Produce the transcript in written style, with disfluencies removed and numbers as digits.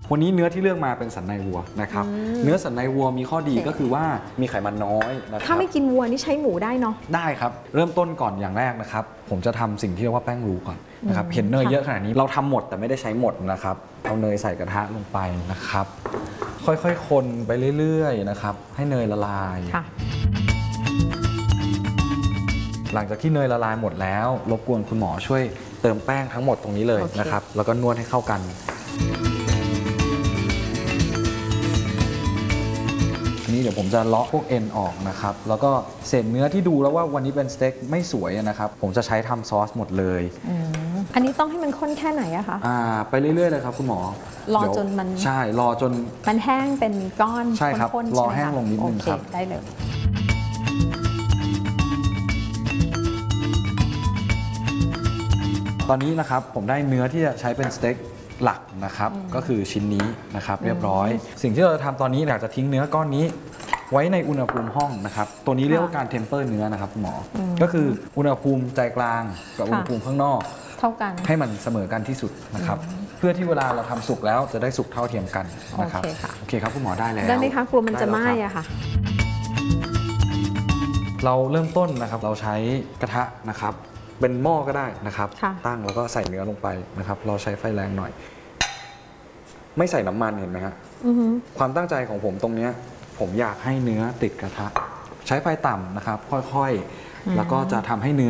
วันนี้เนื้อที่เลือกมาเป็นสันในวัวนะครับเนื้อสันในวัวมีข้อดีก็คือว่ามีไขมันน้อยนะครับถ้าไม่กินวัวนี่ใช้หมูได้เนาะได้ครับเริ่มต้นก่อนอย่างแรกนะครับผมจะทำสิ่งที่เรียกว่าแป้งรูก่อนนะครับเห็นเนยเยอะขนาดนี้เราทำหมดแต่ไม่ได้ใช้หมดนะครับเอาเนยใส่กระทะลงไปนะครับค่อยๆคนไปเรื่อยๆนะครับให้เนยละลายหลังจากที่เนยละลายหมดแล้วรบกวนคุณหมอช่วยเติมแป้งทั้งหมดตรงนี้เลยนะครับแล้วก็นวดให้เข้ากันทีนี้เดี๋ยวผมจะเลาะพวกเอ็นออกนะครับแล้วก็เศษเนื้อที่ดูแล้วว่าวันนี้เป็นสเต็กไม่สวยนะครับผมจะใช้ทำซอสหมดเลยอันนี้ต้องให้มันข้นแค่ไหนอะคะไปเรื่อยๆเลยครับคุณหมอรอจนมันใช่รอจนมันแห้งเป็นก้อนใช่ครับรอแห้งลงนิดนึงครับได้เลยตอนนี้นะครับผมได้เนื้อที่จะใช้เป็นสเต็กหลักนะครับก็คือชิ้นนี้นะครับเรียบร้อยสิ่งที่เราจะทำตอนนี้อยากจะทิ้งเนื้อก้อนนี้ไว้ในอุณหภูมิห้องนะครับตัวนี้เรียกว่าการเทมเปอร์เนื้อนะครับหมอก็คืออุณหภูมิใจกลางกับอุณหภูมิข้างนอกเท่ากันให้มันเสมอกันที่สุดนะครับเพื่อที่เวลาเราทำสุกแล้วจะได้สุกเท่าเทียมกันนะครับโอเคครับคุณหมอได้แล้วได้ไหมคะกลัวมันจะไหม้อะค่ะเราเริ่มต้นนะครับเราใช้กระทะนะครับเป็นหม้อก็ได้นะครับตั้งแล้วก็ใส่เนื้อลงไปนะครับเราใช้ไฟแรงหน่อยไม่ใส่น้ำมันเห็นไหมฮะความตั้งใจของผมตรงนี้ผมอยากให้เนื้อติดกระทะใช้ไฟต่ำนะครับค่อยๆแล้วก็จะทำให้เนื้อ